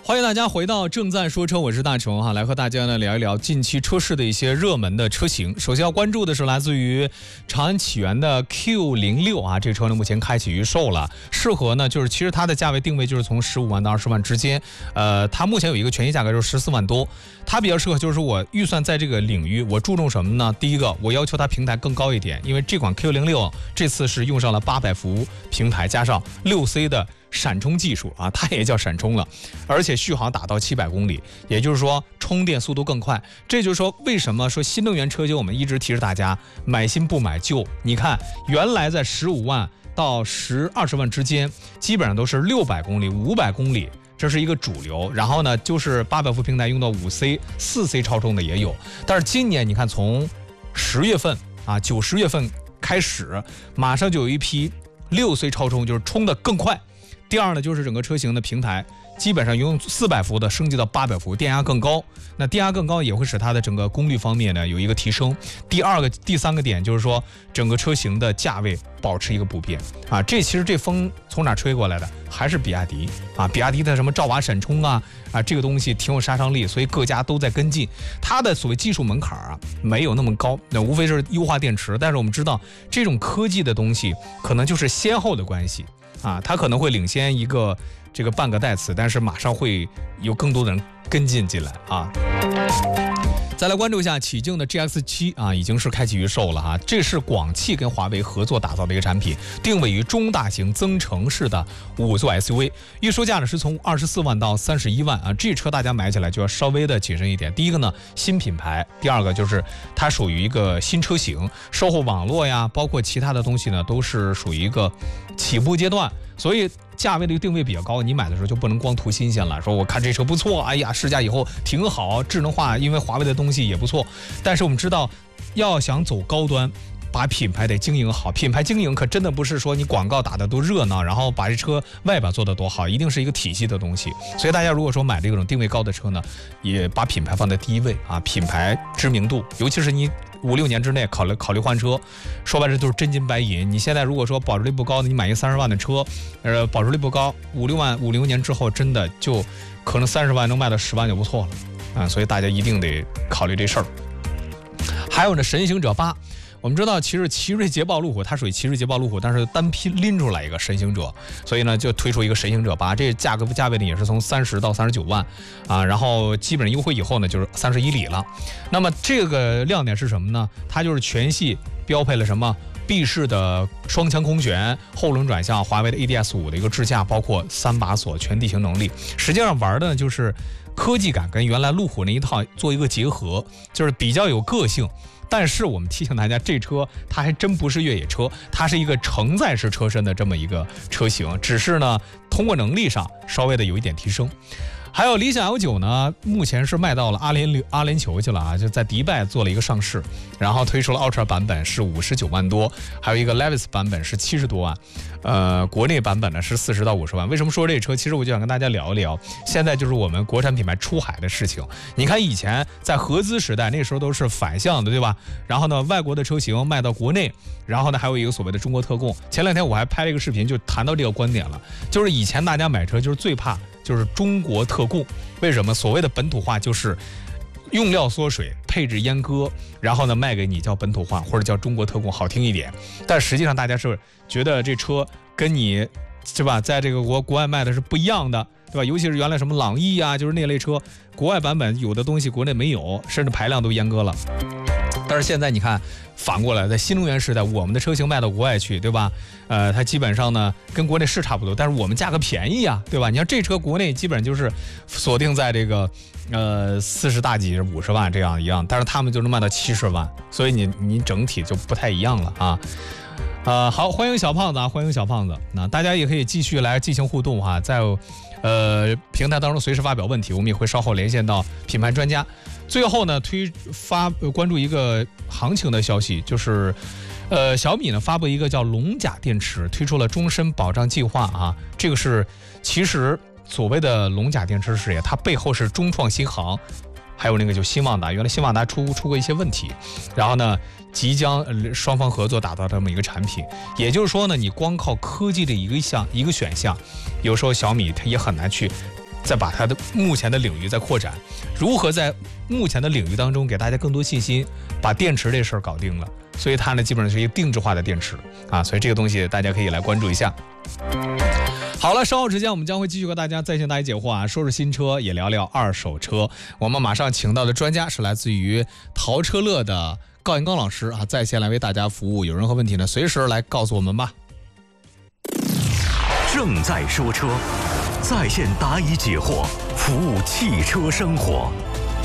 欢迎大家回到正在说车，我是大成哈，来和大家呢聊一聊近期车市的一些热门的车型。首先要关注的是来自于长安起源的 Q06啊，这车呢目前开启预售了，适合呢就是其实它的价位定位就是从15万到20万之间，它目前有一个权益价格就是14万多，它比较适合就是我预算在这个领域，我注重什么呢？第一个，我要求它平台更高一点，因为这款 Q06这次是用上了800伏平台加上6C 的闪充技术啊，它也叫闪充了，而且续航达到700公里，也就是说充电速度更快。这就是说为什么说新能源车型我们一直提示大家买新不买旧。你看原来在15万到20万之间，基本上都是600公里、500公里。这是一个主流，然后呢，就是800伏平台用到5C、4C 超充的也有。但是今年你看，从10月份啊、9、10月份开始，马上就有一批6C 超充，就是充的更快。第二呢，就是整个车型的平台基本上用400伏的升级到800伏，电压更高。那电压更高也会使它的整个功率方面呢有一个提升。第三个点就是说，整个车型的价位保持一个不变啊。其实这风从哪吹过来的？还是比亚迪啊，比亚迪的什么兆瓦闪充啊，这个东西挺有杀伤力，所以各家都在跟进。它的所谓技术门槛啊没有那么高，那无非是优化电池。但是我们知道这种科技的东西可能就是先后的关系。它可能会领先这个半个代词，但是马上会有更多的人跟进进来啊。再来关注一下启境的 GX7啊，已经是开启预售了哈。这是广汽跟华为合作打造的一个产品，定位于中大型增程式的5座 SUV， 预售价呢是从24万到31万啊。这车大家买起来就要稍微的谨慎一点。第一个呢，新品牌；第二个就是它属于一个新车型，售后网络呀，包括其他的东西呢，都是属于一个起步阶段，所以价位的定位比较高，你买的时候就不能光图新鲜了，说我看这车不错，哎呀，试驾以后挺好，智能化，因为华为的东西也不错。但是我们知道，要想走高端，把品牌得经营好。品牌经营可真的不是说你广告打得多热闹，然后把这车外表做得多好，一定是一个体系的东西。所以大家如果说买这种定位高的车呢，也把品牌放在第一位啊，品牌知名度，尤其是你5、6年之内考虑换车，说白了就是真金白银。你现在如果说保值率不高的，你买一30万的车，保值率不高，5、6年之后真的就可能30万能卖到10万就不错了啊！所以大家一定得考虑这事儿。还有呢，神行者8。我们知道，其实奇瑞捷豹路虎它属于奇瑞捷豹路虎，但是单批拎出来一个神行者，所以呢就推出一个神行者8，这价位呢也是从30到39万啊，然后基本上优惠以后呢就是31里了。那么这个亮点是什么呢？它就是全系标配了什么闭式的双腔空悬、后轮转向、华为的 ADS5的一个支架，包括3把锁、全地形能力。实际上玩的呢就是科技感跟原来路虎那一套做一个结合，就是比较有个性。但是我们提醒大家，这车它还真不是越野车，它是一个承载式车身的这么一个车型，只是呢通过能力上稍微的有一点提升。还有理想 L9 呢，目前是卖到了阿联酋去了啊，就在迪拜做了一个上市，然后推出了 Ultra 版本是59万多，还有一个 Levis 版本是70多万，国内版本呢是40到50万。为什么说这车？其实我就想跟大家聊一聊，现在就是我们国产品牌出海的事情。你看以前在合资时代，那时候都是反向的，对吧？然后呢，外国的车型卖到国内，然后呢还有一个所谓的中国特供。前2天我还拍了一个视频，就谈到这个观点了，就是以前大家买车就是最怕就是中国特供。为什么？所谓的本土化就是用料缩水，配置阉割，然后呢卖给你叫本土化或者叫中国特供，好听一点。但实际上大家是觉得这车跟你是吧，在这个国外卖的是不一样的，对吧？尤其是原来什么朗逸啊，就是那类车，国外版本有的东西国内没有，甚至排量都阉割了。但是现在你看，反过来，在新能源时代，我们的车型卖到国外去，对吧？它基本上呢跟国内是差不多，但是我们价格便宜啊，对吧？你看这车国内基本上就是锁定在这个40大几50万这样一样，但是他们就能卖到70万，所以你整体就不太一样了啊。好，欢迎小胖子啊，欢迎小胖子。那大家也可以继续来进行互动哈，在平台当中随时发表问题，我们也会稍后连线到品牌专家。最后呢，关注一个行情的消息，就是小米呢发布一个叫龙甲电池，推出了终身保障计划啊。这个是其实所谓的龙甲电池事业，它背后是中创新航，还有那个就新旺达，原来新旺达出过一些问题，然后呢即将双方合作打造这么一个产品。也就是说呢，你光靠科技的一个选项，有时候小米它也很难去再把它的目前的领域再扩展，如何在目前的领域当中给大家更多信心，把电池这事儿搞定了。所以它呢基本上是一个定制化的电池啊，所以这个东西大家可以来关注一下。好了，稍后时间我们将会继续和大家在线答疑解惑啊，说是新车也聊聊二手车。我们马上请到的专家是来自于淘车乐的高彦刚老师啊，在线来为大家服务。有任何问题呢，随时来告诉我们吧。 正在说车，在线答疑解惑，服务汽车生活。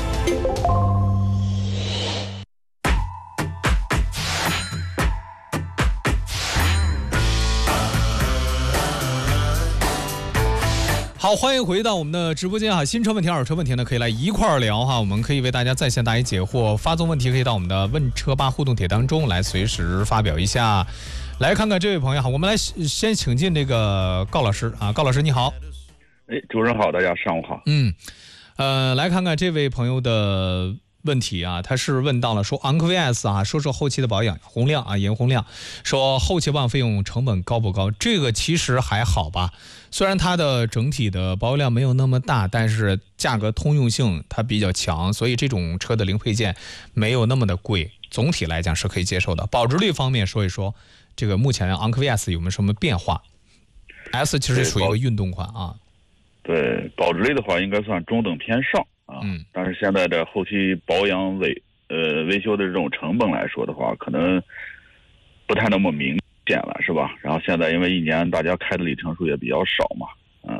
好，欢迎回到我们的直播间哈，新车问题、二手车问题呢，可以来一块儿聊哈。我们可以为大家在线答疑解惑，发送问题可以到我们的问车吧互动帖当中来随时发表一下。来看看这位朋友好，我们来先请进这个高老师啊，高老师你好。 主持人好，大家上午好。 来看看这位朋友的问题啊，他是问到了说昂科威 S 啊，说后期的保养洪亮啊，严洪亮说后期保养费用成本高不高？这个其实还好吧，虽然它的整体的保有量没有那么大，但是价格通用性它比较强，所以这种车的零配件没有那么的贵，总体来讲是可以接受的。保值率方面说一说，这个目前昂科威 S 有没有什么变化 ？S 其实属于一个运动款啊。 对，保值率的话应该算中等偏上啊。但是现在的后期保养维修的这种成本来说的话，可能不太那么明显了，是吧？然后现在因为一年大家开的里程数也比较少嘛，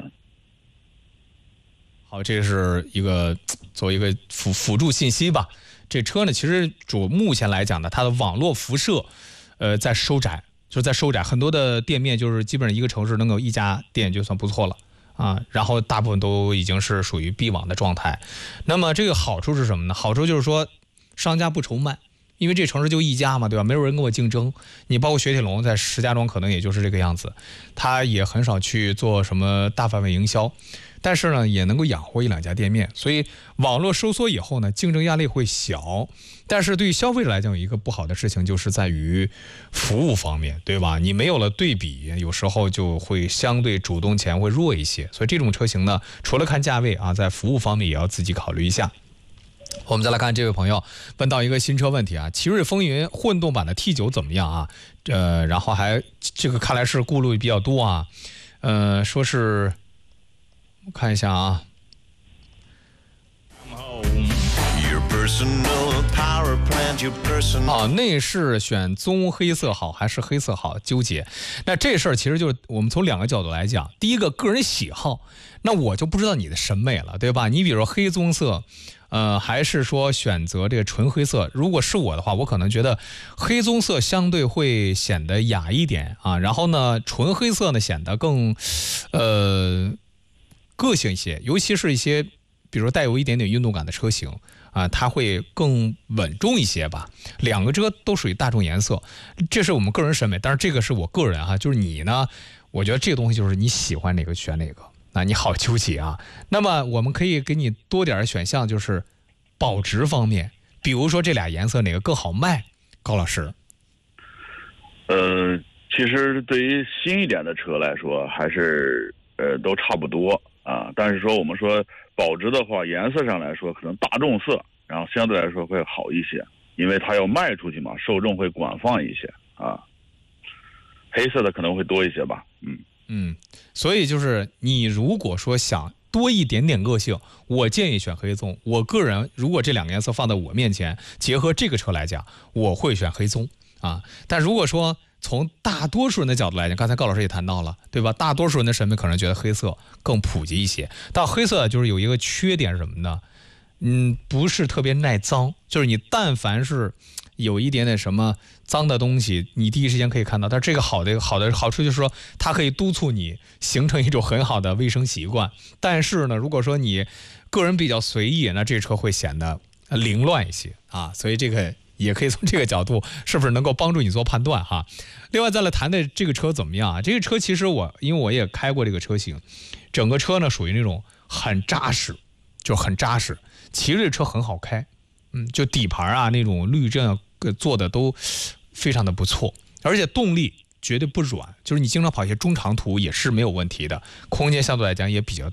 好，这是一个作为一个辅助信息吧。这车呢，其实目前来讲呢，它的网络辐射在收窄，就是在收窄，很多的店面就是基本上一个城市能有一家店就算不错了。啊，然后大部分都已经是属于闭网的状态。那么这个好处是什么呢？好处就是说商家不愁卖，因为这城市就一家嘛，对吧？没有人跟我竞争。你包括雪铁龙在石家庄可能也就是这个样子，他也很少去做什么大范围营销，但是呢也能够养活一两家店面。所以网络收缩以后呢，竞争压力会小。但是对于消费者来讲，有一个不好的事情就是在于服务方面，对吧？你没有了对比，有时候就会相对主动权会弱一些。所以这种车型呢，除了看价位啊，在服务方面也要自己考虑一下。我们再来看这位朋友问到一个新车问题啊，奇瑞风云混动版的 T9 怎么样啊？然后还这个看来是顾虑比较多啊。说是我看一下啊。内饰选棕黑色好还是黑色好？纠结。那这事儿其实就是我们从两个角度来讲，第一个个人喜好，那我就不知道你的审美了，对吧？你比如说黑棕色，还是说选择这个纯黑色？如果是我的话，我可能觉得黑棕色相对会显得雅一点啊，然后呢，纯黑色呢显得更个性一些，尤其是一些比如说带有一点点运动感的车型。它会更稳重一些吧。两个车都属于大众颜色，这是我们个人审美，但是这个是我个人哈，就是你呢，我觉得这个东西就是你喜欢哪个选哪个，那你好纠结啊。那么我们可以给你多点选项，就是保值方面，比如说这俩颜色哪个更好卖？高老师， 其实对于新一点的车来说，还是都差不多啊。但是说我们说保值的话，颜色上来说可能大众色，然后相对来说会好一些，因为它要卖出去嘛，受众会广泛一些啊。黑色的可能会多一些吧， 所以就是你如果说想多一点点个性，我建议选黑棕。我个人如果这两个颜色放在我面前，结合这个车来讲，我会选黑棕啊。但如果说从大多数人的角度来讲，刚才高老师也谈到了，对吧？大多数人的审美可能觉得黑色更普及一些，但黑色就是有一个缺点是什么呢？不是特别耐脏，就是你但凡是有一点点什么脏的东西，你第一时间可以看到。但这个好的好处就是说，它可以督促你形成一种很好的卫生习惯。但是呢，如果说你个人比较随意，那这车会显得凌乱一些啊。所以这个也可以从这个角度，是不是能够帮助你做判断哈？另外再来谈的这个车怎么样啊？这个车其实因为我也开过这个车型，整个车呢属于那种很扎实，就是很扎实。其实这车很好开，就底盘啊那种滤震做的都非常的不错，而且动力绝对不软，就是你经常跑一些中长途也是没有问题的，空间相对来讲也比较大，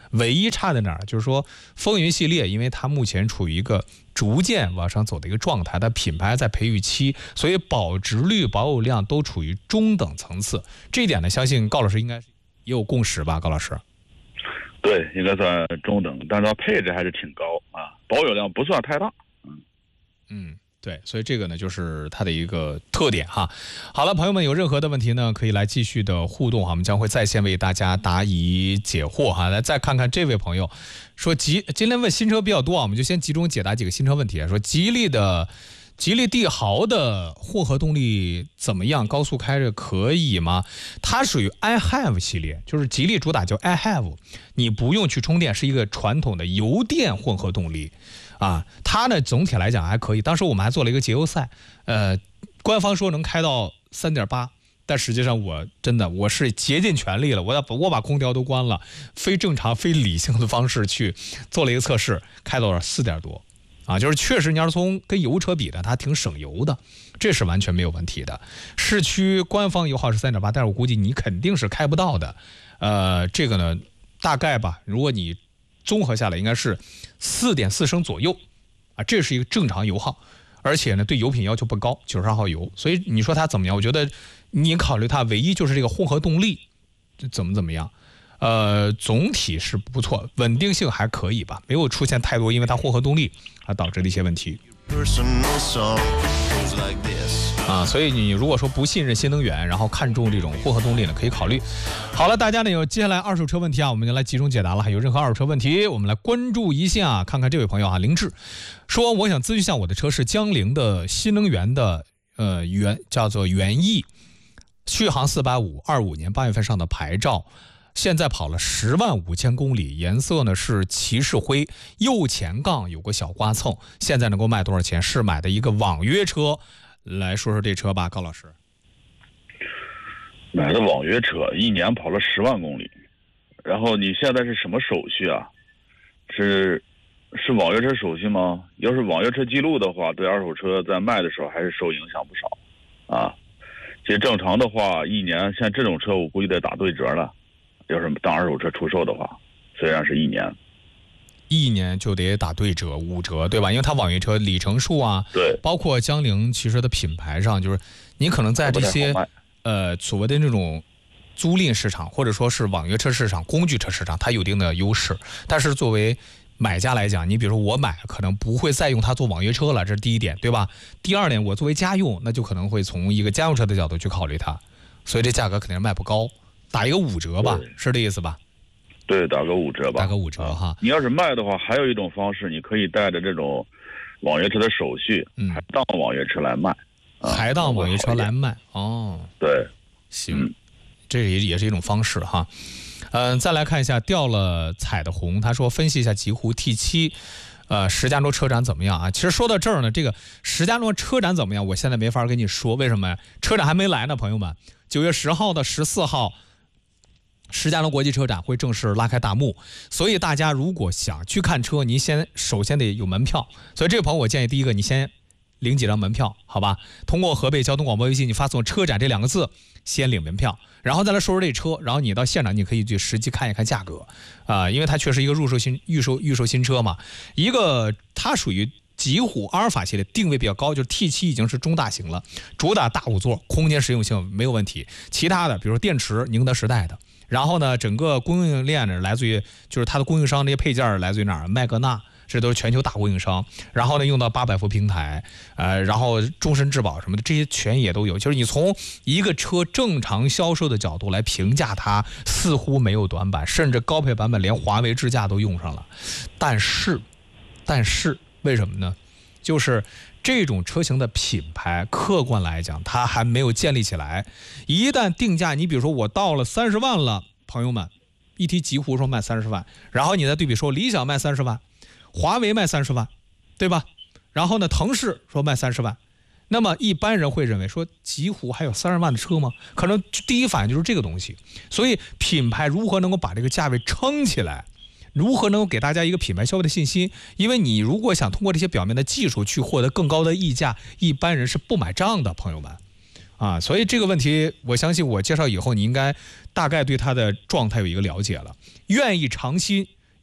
唯一差在哪儿？就是说风云系列，因为它目前处于一个逐渐往上走的一个状态，它品牌在培育期，所以保值率、保有量都处于中等层次。这一点呢，相信高老师应该也有共识吧？高老师， 对，应该算中等，但是它配置还是挺高啊，保有量不算太大。 对，所以这个呢就是它的一个特点哈。好了，朋友们有任何的问题呢，可以来继续的互动哈，我们将会在线为大家答疑解惑哈。来再看看这位朋友说今天问新车比较多啊，我们就先集中解答几个新车问题。说吉利帝豪的混合动力怎么样？高速开着可以吗？它属于 I have 系列，就是吉利主打叫 I have， 你不用去充电，是一个传统的油电混合动力。它呢总体来讲还可以。当时我们还做了一个节油赛，官方说能开到 3.8， 但实际上我是竭尽全力了，我把空调都关了，非正常非理性的方式去做了一个测试，开到了4点多。就是确实你要是从跟油车比的，它挺省油的，这是完全没有问题的。市区官方油耗是 3.8， 但是我估计你肯定是开不到的。这个呢大概吧，如果你综合下来应该是 4.4 升左右这是一个正常油耗，而且呢对油品要求不高，92号油。所以你说它怎么样？我觉得你考虑它唯一就是这个混合动力怎么样。总体是不错，稳定性还可以吧，没有出现太多因为它混合动力导致的一些问题。所以你如果说不信任新能源，然后看重这种混合动力呢，可以考虑。好了，大家呢有接下来二手车问题我们就来集中解答了。有任何二手车问题，我们来关注一下，看看这位朋友林志说，我想咨询一下，我的车是江铃的新能源的叫做元逸，续航450， 25年8月份上的牌照。现在跑了105000公里，颜色呢是骑士灰，右前杠有个小刮蹭，现在能够卖多少钱？是买的一个网约车，来说说这车吧，高老师。 买的网约车，1年跑了10万公里，然后你现在是什么手续啊？是网约车手续吗？要是网约车记录的话，对二手车在卖的时候还是受影响不少其实正常的话，1年像这种车我估计得打对折了。要是当二手车出售的话，虽然是1年就得打对折5折，对吧？因为它网约车里程数对， 包括江铃其实的品牌上，就是你可能在这些所谓的那种租赁市场或者说是网约车市场、工具车市场，它有一定的优势。但是作为买家来讲，你比如说我买可能不会再用它做网约车了，这是第一点，对吧？第二点，我作为家用，那就可能会从一个家用车的角度去考虑它，所以这价格肯定是卖不高。打一个5折吧，是这意思吧？ 对，打个5折吧。 打个5折哈。 你要是卖的话，还有一种方式，你可以带着这种网约车的手续，还当网约车来卖。 还当网约车来卖对， 行，这也是一种方式哈。再来看一下掉了彩的红，他说分析一下极狐 T7。石家庄车展怎么样其实说到这儿呢，这个石家庄车展怎么样，我现在没法跟你说，为什么呀？车展还没来呢，朋友们。9月10号到14号，石家庄国际车展会正式拉开大幕，所以大家如果想去看车，您首先得有门票。所以这个朋友，我建议第一个，你先领几张门票，好吧？通过河北交通广播微信，你发送"车展"这2个字，先领门票，然后再来说说这车，然后你到现场你可以去实际看一看价格因为它确实一个预售新车嘛，一个它属于极狐阿尔法系列，定位比较高，就是 T7 已经是中大型了，主打大5座，空间实用性没有问题。其他的比如说电池，宁德时代的，然后呢整个供应链呢来自于就是它的供应商，这些配件来自于哪儿？麦格纳。这都是全球大供应商，然后呢用到800伏平台，然后终身质保什么的，这些全也都有。就是你从一个车正常销售的角度来评价它，似乎没有短板，甚至高配版本连华为支架都用上了。但是为什么呢？就是这种车型的品牌，客观来讲，它还没有建立起来。一旦定价，你比如说我到了30万了，朋友们，一提极狐说卖30万，然后你再对比说理想卖30万。华为卖30万，对吧？然后呢，腾势说卖30万，那么一般人会认为说极狐还有30万的车吗？可能第一反应就是这个东西。所以品牌如何能够把这个价位撑起来，如何能够给大家一个品牌消费的信心？因为你如果想通过这些表面的技术去获得更高的溢价，一般人是不买账的，朋友们。所以这个问题，我相信我介绍以后，你应该大概对他的状态有一个了解了。愿意尝新，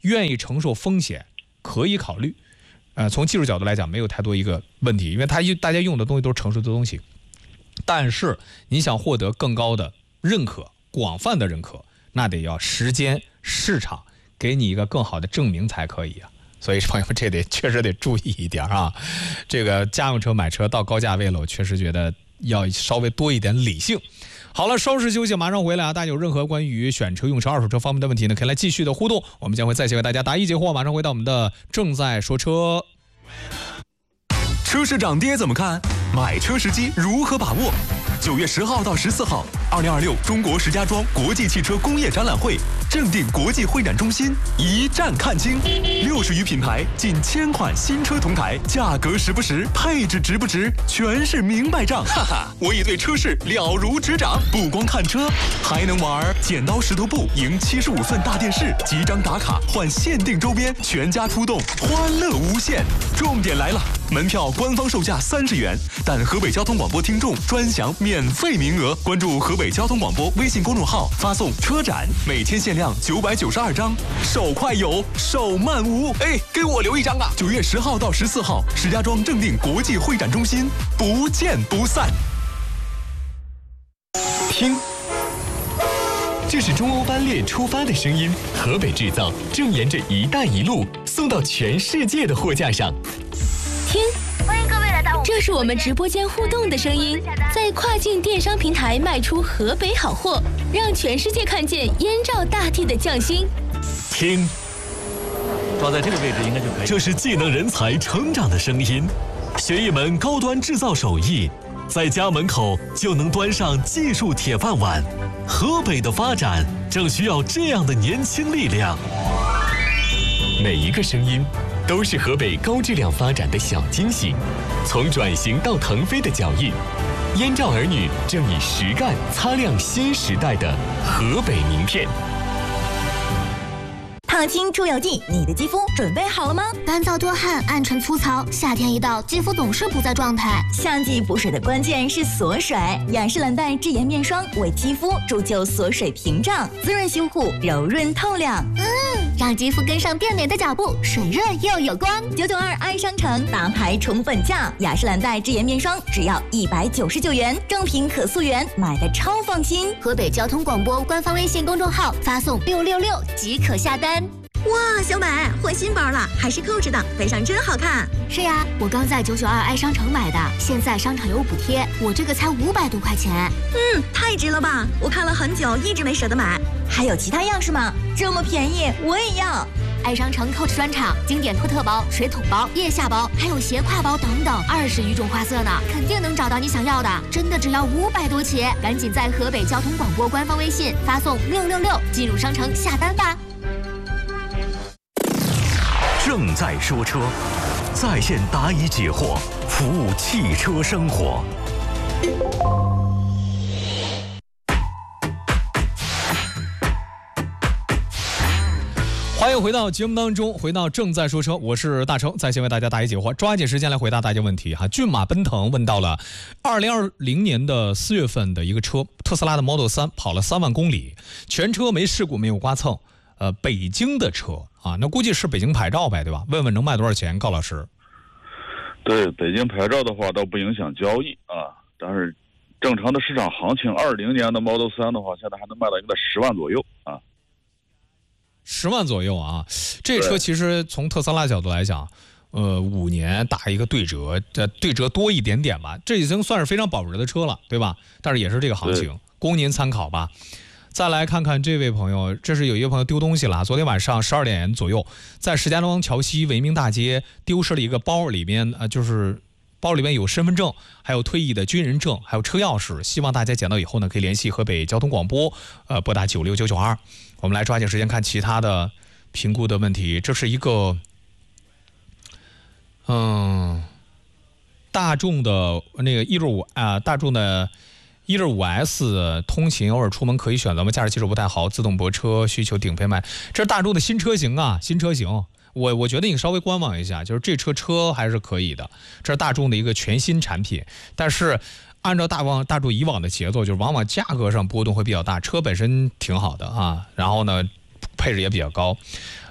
愿意承受风险，可以考虑。从技术角度来讲，没有太多一个问题，因为大家用的东西都是成熟的东西。但是你想获得更高的认可、广泛的认可，那得要时间、市场给你一个更好的证明才可以啊。所以朋友们，这确实得注意一点啊。这个家用车买车到高价位了，我确实觉得要稍微多一点理性。好了，稍事休息，马上回来啊！大家有任何关于选车、用车、二手车方面的问题呢，可以来继续的互动，我们将会再次为大家答疑解惑。马上回到我们的正在说车。 车市涨跌怎么看？买车时机如何把握？9月10号到14号，2026中国石家庄国际汽车工业展览会正定国际会展中心一站看清，60余品牌，近1000款新车同台，价格实不实，配置值不值，全是明白账。哈哈，我已对车市了如指掌，不光看车，还能玩剪刀石头布赢75寸大电视，集章打卡换限定周边，全家出动，欢乐无限。重点来了，门票官方售价30元，但河北交通广播听众专享免费名额。关注河北交通广播微信公众号，发送车展，每天限量992张，手快有，手慢无。哎，给我留一张啊！9月10号到14号，石家庄正定国际会展中心，不见不散。 听，这是中欧班列出发的声音，河北制造正沿着“一带一路”送到全世界的货架上。 听，欢迎各位来到这是我们直播间互动的声音，在跨境电商平台卖出河北好货，让全世界看见燕赵大地的匠心。 听， 抓在这个位置应该就可以。 这是技能人才成长的声音，学一门高端制造手艺，在家门口就能端上技术铁饭碗。河北的发展正需要这样的年轻力量。每一个声音都是河北高质量发展的小惊喜，从转型到腾飞的脚印，燕赵儿女正以实干擦亮新时代的河北名片。 烫青出油剂，你的肌肤准备好了吗？ 干燥多汗、暗沉粗糙，夏天一到，肌肤总是不在状态。 夏季补水的关键是锁水，雅诗兰黛智妍面霜为肌肤铸就锁水屏障，滋润修护，柔润透亮。 让肌肤跟上变美的脚步，水润又有光。 992爱商城大牌宠粉价，雅诗兰黛智妍面霜只要199元，正品可溯源，买的超放心。 河北交通广播官方微信公众号发送666即可下单。 哇，小美换新包了，还是扣着的，背上真好看。 是呀，我刚在992爱商城买的，现在商场有补贴，我这个才500多块钱。 太值了吧！我看了很久，一直没舍得买。还有其他样式吗？这么便宜，我也要。 爱商城 Coach 专场经典托特包、水桶包、腋下包，还有斜挎包等等，20余种花色呢，肯定能找到你想要的。真的只要500多起，赶紧在河北交通广播官方微信发送666进入商城下单吧。 正在说车，在线答疑解惑，服务汽车生活。 欢迎回到节目当中，回到正在说车，我是大成，在线为大家答疑解惑，抓紧时间来回答大家问题哈。骏马奔腾问到了2020年的4月份的一个车，特斯拉的 Model 3跑了3万公里，全车没事故，没有刮蹭，北京的车啊，那估计是北京牌照呗，对吧？问问能卖多少钱，高老师？ 对，北京牌照的话倒不影响交易啊，但是正常的市场行情，20年的 Model 3的话，现在还能卖到一个10万左右啊。 10万左右啊，这车其实从特斯拉角度来讲，5年打一个对折，对折多一点点吧，这已经算是非常保值的车了，对吧？但是也是这个行情，供您参考吧。再来看看这位朋友，这是有一个朋友丢东西了，昨天晚上12点左右，在石家庄桥西文明大街丢失了一个包，里面就是包里面有身份证，还有退役的军人证，还有车钥匙。希望大家捡到以后呢，可以联系河北交通广播，拨打96992。我们来抓紧时间看其他的评估的问题。这是一个，大众的那个165啊，大众的165S 通勤偶尔出门可以选择吗？驾驶技术不太好，自动泊车需求顶配卖。这是大众的新车型啊，新车型。我觉得你稍微观望一下，就是这车还是可以的，这是大众的一个全新产品，但是按照大众以往的节奏，就是往往价格上波动会比较大，车本身挺好的啊，然后呢配置也比较高。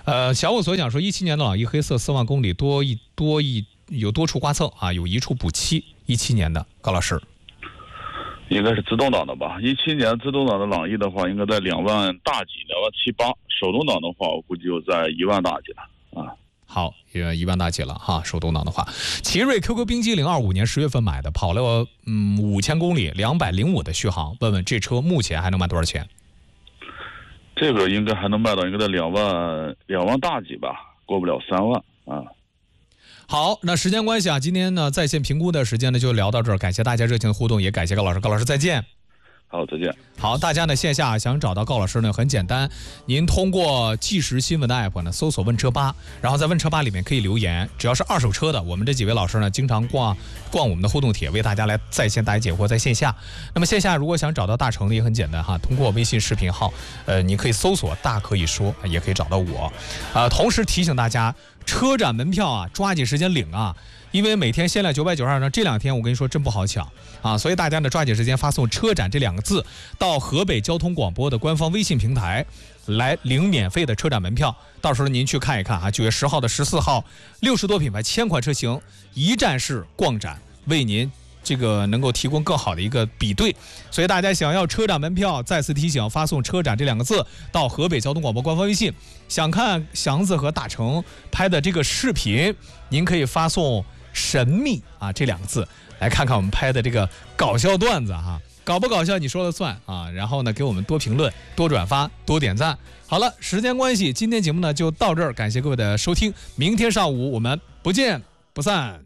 小我所讲说，17年的朗逸黑色4万公里有多处刮蹭啊，有一处补漆。17年的高老师， 应该是自动挡的吧？17年自动挡的朗逸的话，应该在2万大几，2万7、8。手动挡的话，我估计就在1万大几了啊。 好，1万大几了哈。手动挡的话，奇瑞 QQ 冰激凌25年10月份买的，跑了5000公里，205的续航。问问这车目前还能卖多少钱？ 这个应该还能卖到应该在2万大几吧，过不了3万啊。 好，那时间关系啊，今天呢在线评估的时间呢就聊到这儿，感谢大家热情的互动，也感谢高老师，高老师再见。 好，再见。 好，大家呢线下想找到高老师呢很简单，您通过即时新闻的 app 呢搜索问车吧，然后在问车吧里面可以留言，只要是二手车的，我们这几位老师呢经常逛我们的互动帖，为大家来在线答疑解惑。在线下，那么线下如果想找到大成的也很简单哈，通过微信视频号，你可以搜索大可以说，也可以找到我。同时提醒大家，车展门票啊，抓紧时间领啊。因为每天限量992呢，这2天我跟你说真不好抢啊，所以大家呢抓紧时间发送车展这2个字到河北交通广播的官方微信平台来领免费的车展门票，到时候您去看一看啊，9月10号的14号，60多品牌1000款车型一站式逛展，为您这个能够提供更好的一个比对。所以大家想要车展门票，再次提醒发送车展这2个字到河北交通广播官方微信。想看祥子和大成拍的这个视频，您可以发送神秘啊这2个字来看看我们拍的这个搞笑段子哈，搞不搞笑你说了算啊。然后呢给我们多评论、多转发、多点赞。好了，时间关系，今天节目呢就到这儿，感谢各位的收听，明天上午我们不见不散。